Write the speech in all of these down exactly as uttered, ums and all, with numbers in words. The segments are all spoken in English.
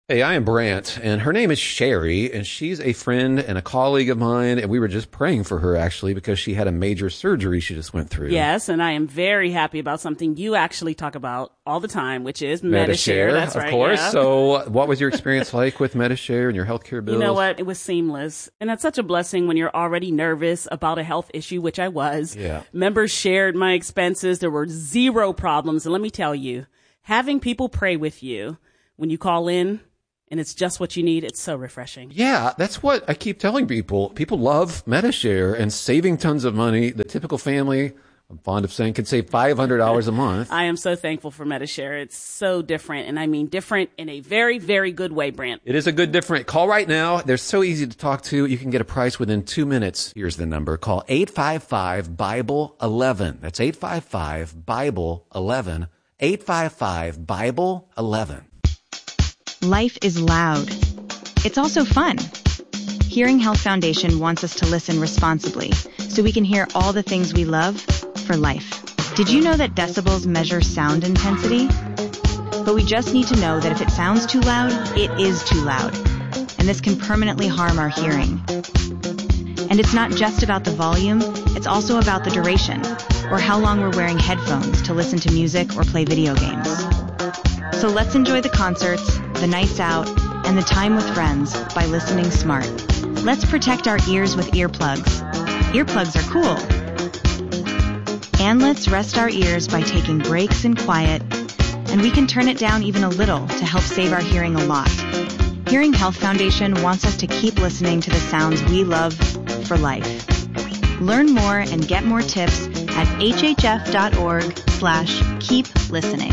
Hey, I am Brant, and her name is Sherry, and she's a friend and a colleague of mine, and we were just praying for her, actually, because she had a major surgery she just went through. Yes, and I am very happy about something you actually talk about all the time, which is Metashare. Metashare. That's of right. course. Yeah. So what was your experience like with Metashare and your healthcare bills? You know what? It was seamless. And that's such a blessing when you're already nervous about a health issue, which I was. Yeah. Members shared my expenses. There were zero problems. And let me tell you, having people pray with you when you call in, and it's just what you need. It's so refreshing. Yeah, that's what I keep telling people. People love Metashare and saving tons of money. The typical family, I'm fond of saying, can save five hundred dollars a month. I am so thankful for Metashare. It's so different. And I mean different in a very, very good way, Brant. It is a good different. Call right now. They're so easy to talk to. You can get a price within two minutes. Here's the number. Call eight five five, Bible eleven. That's eight five five, Bible eleven. eight five five, Bible eleven. Life is loud. It's also fun. Hearing Health Foundation wants us to listen responsibly so we can hear all the things we love for life. Did you know that decibels measure sound intensity? But we just need to know that if it sounds too loud, it is too loud. And this can permanently harm our hearing. And it's not just about the volume, it's also about the duration, or how long we're wearing headphones to listen to music or play video games. So let's enjoy the concerts, the nights out, and the time with friends by listening smart. Let's protect our ears with earplugs. Earplugs are cool. And let's rest our ears by taking breaks in quiet, and we can turn it down even a little to help save our hearing a lot. Hearing Health Foundation wants us to keep listening to the sounds we love for life. Learn more and get more tips at hhf.org slash keep listening.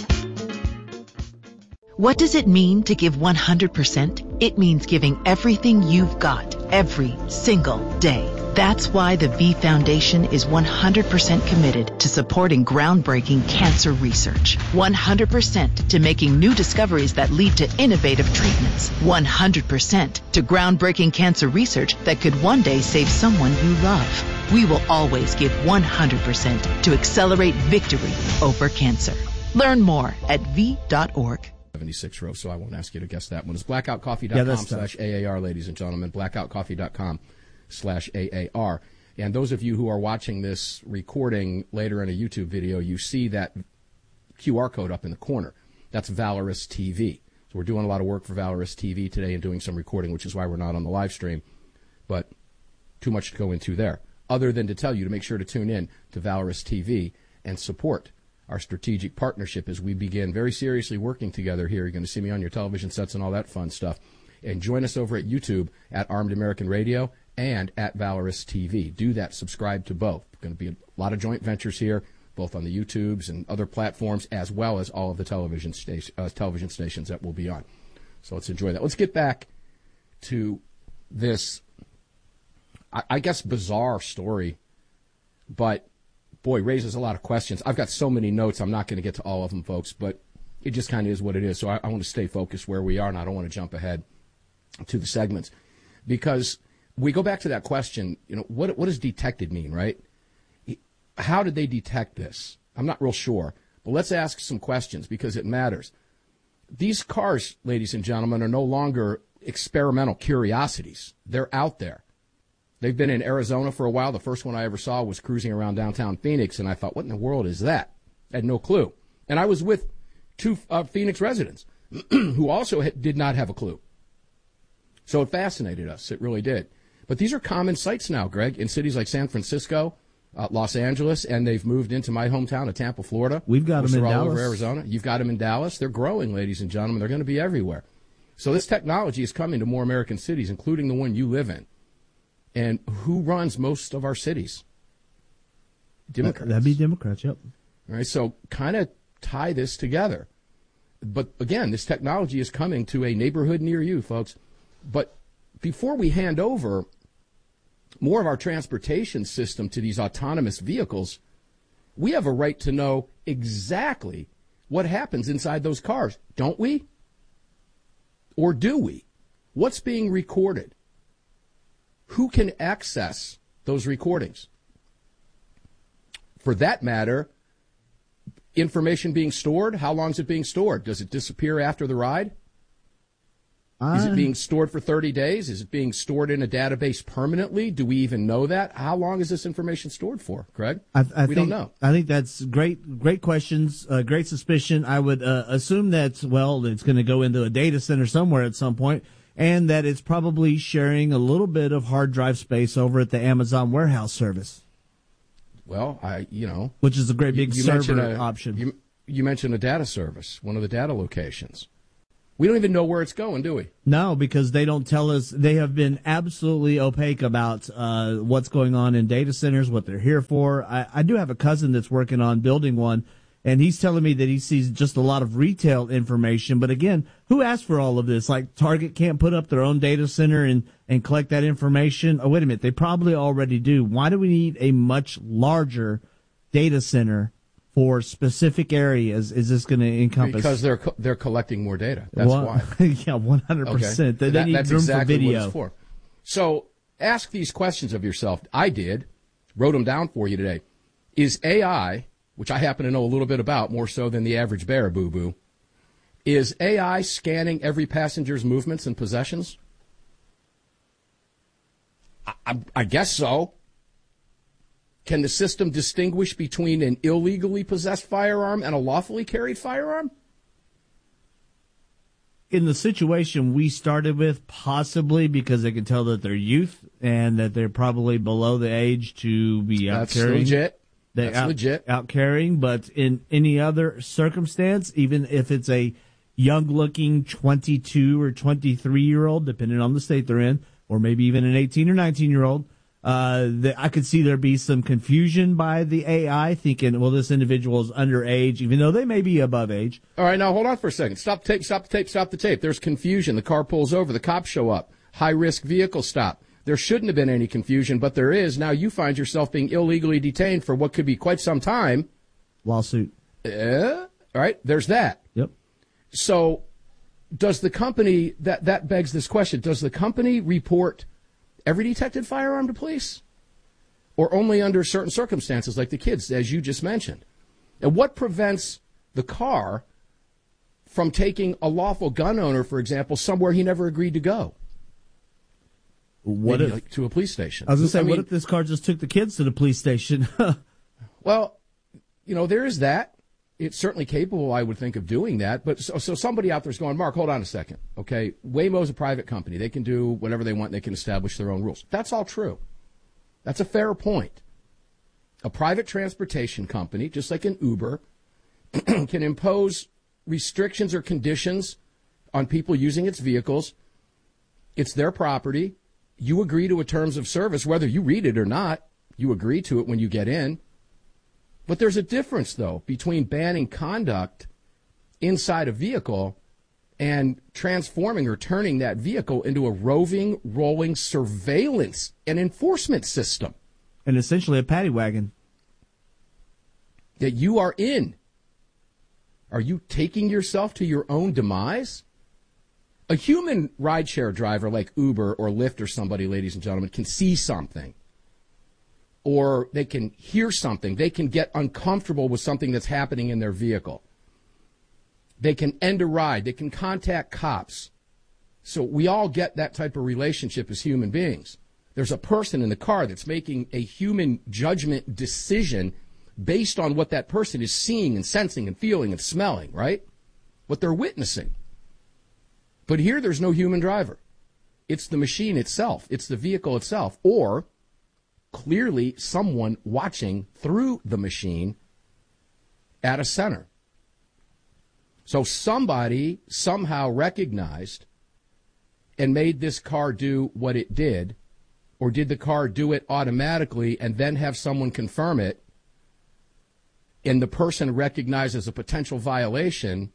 What does it mean to give one hundred percent? It means giving everything you've got every single day. That's why the V Foundation is one hundred percent committed to supporting groundbreaking cancer research. one hundred percent to making new discoveries that lead to innovative treatments. one hundred percent to groundbreaking cancer research that could one day save someone you love. We will always give one hundred percent to accelerate victory over cancer. Learn more at v dot org. seventy-six row, so I won't ask you to guess that one. It's blackout coffee dot com yeah, slash A A R, ladies and gentlemen. blackout coffee dot com slash A A R. And those of you who are watching this recording later in a YouTube video, you see that Q R code up in the corner. That's Valorous T V. So we're doing a lot of work for Valorous T V today and doing some recording, which is why we're not on the live stream. But too much to go into there, other than to tell you to make sure to tune in to Valorous T V and support our strategic partnership as we begin very seriously working together here. You're going to see me on your television sets and all that fun stuff. And join us over at YouTube at Armed American Radio and at Valorous T V. Do that. Subscribe to both. Going to be a lot of joint ventures here, both on the YouTubes and other platforms, as well as all of the television, station, uh, television stations that will be on. So let's enjoy that. Let's get back to this, I, I guess, bizarre story, but boy, raises a lot of questions. I've got so many notes, I'm not going to get to all of them, folks, but it just kind of is what it is. So I, I want to stay focused where we are, and I don't want to jump ahead to the segments. Because we go back to that question, you know, what, what does detected mean, right? How did they detect this? I'm not real sure. But let's ask some questions because it matters. These cars, ladies and gentlemen, are no longer experimental curiosities. They're out there. They've been in Arizona for a while. The first one I ever saw was cruising around downtown Phoenix, and I thought, what in the world is that? I had no clue. And I was with two uh, Phoenix residents who also had, did not have a clue. So it fascinated us. It really did. But these are common sights now, Greg, in cities like San Francisco, uh, Los Angeles, and they've moved into my hometown of Tampa, Florida. We've got them in all Dallas. Over Arizona. You've got them in Dallas. They're growing, ladies and gentlemen. They're going to be everywhere. So this technology is coming to more American cities, including the one you live in. And who runs most of our cities? Democrats. That'd be Democrats, yep. All right, so kind of tie this together. But again, this technology is coming to a neighborhood near you, folks. But before we hand over more of our transportation system to these autonomous vehicles, we have a right to know exactly what happens inside those cars, don't we? Or do we? What's being recorded? Who can access those recordings? For that matter, information being stored, how long is it being stored? Does it disappear after the ride? Uh, Is it being stored for thirty days? Is it being stored in a database permanently? Do we even know that? How long is this information stored for, Greg? I, I we think, don't know. I think that's great, great questions, uh, great suspicion. I would uh, assume that, well, it's going to go into a data center somewhere at some point, and that it's probably sharing a little bit of hard drive space over at the Amazon warehouse service. Well, I, you know. Which is a great big you, you server a, option. You, you mentioned a data service, one of the data locations. We don't even know where it's going, do we? No, because they don't tell us. They have been absolutely opaque about uh, what's going on in data centers, what they're here for. I, I do have a cousin that's working on building one, and he's telling me that he sees just a lot of retail information. But again, who asked for all of this? Like Target can't put up their own data center and, and collect that information? Oh, wait a minute. They probably already do. Why do we need a much larger data center for specific areas? Is this going to encompass? Because they're co- they're collecting more data. That's well, why. Yeah, one hundred percent. Okay. They that, need that's room exactly for video. What it's for. So ask these questions of yourself. I did, wrote them down for you today. Is A I, which I happen to know a little bit about, more so than the average bear, boo-boo, is A I scanning every passenger's movements and possessions? I, I, I guess so. Can the system distinguish between an illegally possessed firearm and a lawfully carried firearm? In the situation we started with, possibly, because they can tell that they're youth and that they're probably below the age to be out That's carrying. legit. They That's out, legit. Out carrying, but in any other circumstance, even if it's a young-looking twenty-two or twenty-three-year-old, depending on the state they're in, or maybe even an eighteen or nineteen-year-old, Uh, the, I could see there be some confusion by the A I thinking, well, this individual is underage, even though they may be above age. All right, now hold on for a second. Stop the tape, stop the tape, stop the tape. There's confusion. The car pulls over. The cops show up. High-risk vehicle stop. There shouldn't have been any confusion, but there is. Now you find yourself being illegally detained for what could be quite some time. Lawsuit. Uh, all right, there's that. Yep. So does the company, that, that begs this question, does the company report every detected firearm to police? Or only under certain circumstances, like the kids, as you just mentioned? And what prevents the car from taking a lawful gun owner, for example, somewhere he never agreed to go? What Maybe if, like to a police station. I was going to say, I what mean, if this car just took the kids to the police station? Well, you know, there is that. It's certainly capable, I would think, of doing that. But so, so somebody out there is going, Mark, hold on a second. Okay, Waymo's a private company. They can do whatever they want. They can establish their own rules. That's all true. That's a fair point. A private transportation company, just like an Uber, can impose restrictions or conditions on people using its vehicles. It's their property. You agree to a terms of service, whether you read it or not. You agree to it when you get in. But there's a difference, though, between banning conduct inside a vehicle and transforming or turning that vehicle into a roving, rolling surveillance and enforcement system. And essentially a paddy wagon. That you are in. Are you taking yourself to your own demise? A human rideshare driver like Uber or Lyft or somebody, ladies and gentlemen, can see something. Or they can hear something. They can get uncomfortable with something that's happening in their vehicle. They can end a ride. They can contact cops. So we all get that type of relationship as human beings. There's a person in the car that's making a human judgment decision based on what that person is seeing and sensing and feeling and smelling, right? What they're witnessing. But here there's no human driver. It's the machine itself. It's the vehicle itself. Or clearly someone watching through the machine at a center. So somebody somehow recognized and made this car do what it did, or did the car do it automatically and then have someone confirm it, and the person recognized as a potential violation?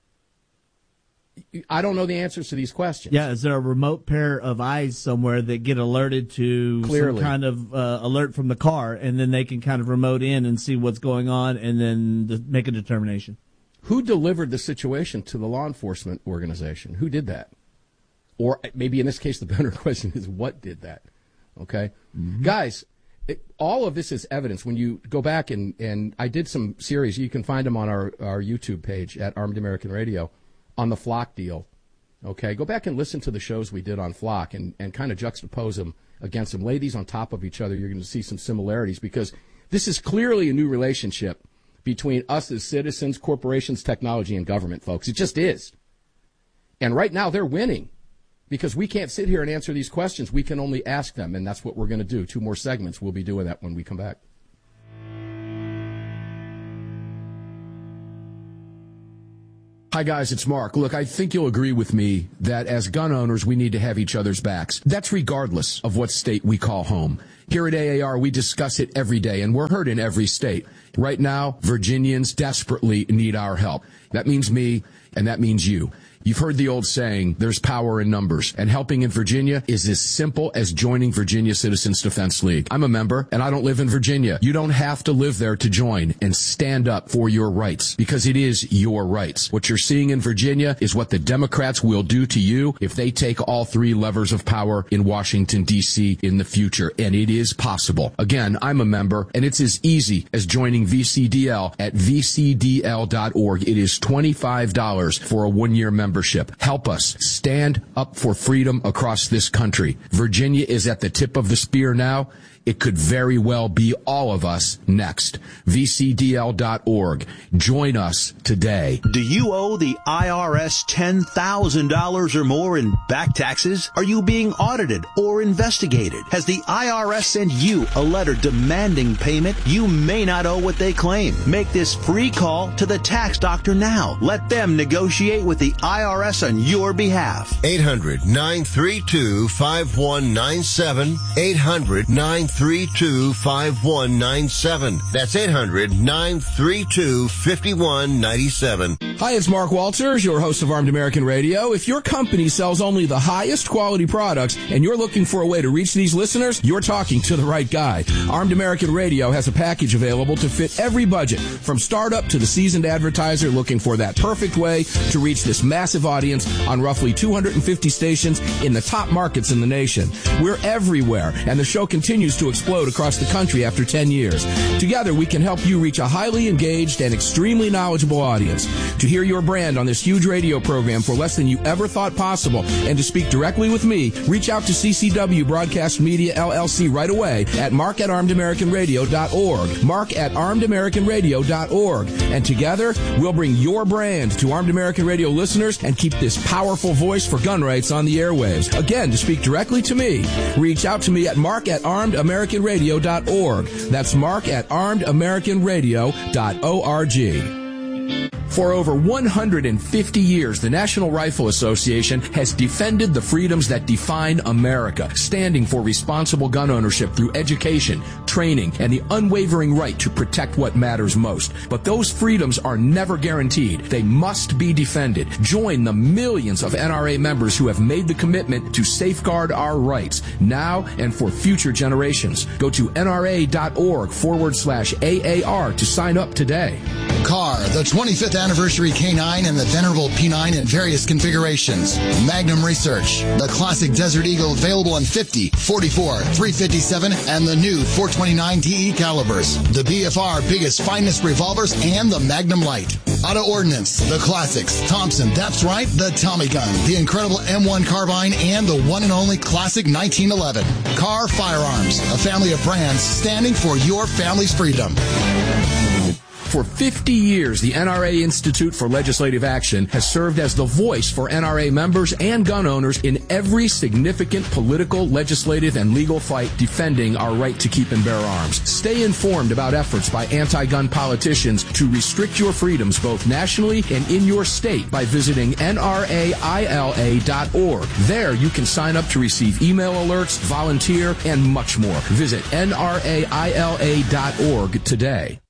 I don't know the answers to these questions. Yeah, is there a remote pair of eyes somewhere that get alerted to Clearly. some kind of uh, alert from the car, and then they can kind of remote in and see what's going on and then th- make a determination? Who delivered the situation to the law enforcement organization? Who did that? Or maybe in this case, the better question is, what did that? Okay? Mm-hmm. Guys, it, all of this is evidence. When you go back and, and I did some series, you can find them on our, our YouTube page at Armed American Radio, on the Flock deal. Okay, go back and listen to the shows we did on Flock and, and kind of juxtapose them against them. Lay these on top of each other. You're going to see some similarities because this is clearly a new relationship between us as citizens, corporations, technology, and government, folks. It just is. And right now they're winning because we can't sit here and answer these questions. We can only ask them, and that's what we're going to do. Two more segments. We'll be doing that when we come back. Hi, guys, it's Mark. Look, I think you'll agree with me that as gun owners, we need to have each other's backs. That's regardless of what state we call home. Here at A A R, we discuss it every day, and we're heard in every state. Right now, Virginians desperately need our help. That means me, and that means you. You've heard the old saying, there's power in numbers, and helping in Virginia is as simple as joining Virginia Citizens Defense League. I'm a member, and I don't live in Virginia. You don't have to live there to join and stand up for your rights, because it is your rights. What you're seeing in Virginia is what the Democrats will do to you if they take all three levers of power in Washington, D C in the future, and it is possible. Again, I'm a member, and it's as easy as joining V C D L at v c d l dot org. It is twenty-five dollars for a one-year membership. Help us stand up for freedom across this country. Virginia is at the tip of the spear now. It could very well be all of us next. v c d l dot org. Join us today. Do you owe the I R S ten thousand dollars or more in back taxes? Are you being audited or investigated? Has the I R S sent you a letter demanding payment? You may not owe what they claim. Make this free call to the tax doctor now. Let them negotiate with the I R S on your behalf. eight hundred nine three two five one nine seven. eight hundred nine three two five one nine seven. That's eight hundred nine three two five one nine seven. Hi, it's Mark Walters, your host of Armed American Radio. If your company sells only the highest quality products and you're looking for a way to reach these listeners, you're talking to the right guy. Armed American Radio has a package available to fit every budget, from startup to the seasoned advertiser looking for that perfect way to reach this massive audience on roughly two hundred fifty stations in the top markets in the nation. We're everywhere, and the show continues to explode across the country after ten years. Together, we can help you reach a highly engaged and extremely knowledgeable audience. To hear your brand on this huge radio program for less than you ever thought possible, and to speak directly with me, reach out to C C W Broadcast Media, L L C right away at mark at armed american radio dot org. mark at armed american radio dot org. And together, we'll bring your brand to Armed American Radio listeners and keep this powerful voice for gun rights on the airwaves. Again, to speak directly to me, reach out to me at mark at armed american radio dot org. That's mark at armed american radio dot org. For over one hundred fifty years, the National Rifle Association has defended the freedoms that define America, standing for responsible gun ownership through education, training, and the unwavering right to protect what matters most. But those freedoms are never guaranteed. They must be defended. Join the millions of N R A members who have made the commitment to safeguard our rights now and for future generations. Go to nra.org forward slash AAR to sign up today. Car, the twenty-fifth anniversary K nine and the venerable P nine in various configurations. Magnum Research, the classic Desert Eagle available in fifty, forty-four, three fifty-seven, and the new four twenty-nine D E calibers. The B F R biggest, finest revolvers and the Magnum Light. Auto Ordnance, the classics. Thompson, that's right, the Tommy gun, the incredible M one carbine, and the one and only classic nineteen eleven. Car Firearms, a family of brands standing for your family's freedom. For fifty years, the N R A Institute for Legislative Action has served as the voice for N R A members and gun owners in every significant political, legislative, and legal fight defending our right to keep and bear arms. Stay informed about efforts by anti-gun politicians to restrict your freedoms both nationally and in your state by visiting N R A I L A dot org. There, you can sign up to receive email alerts, volunteer, and much more. Visit N R A I L A dot org today.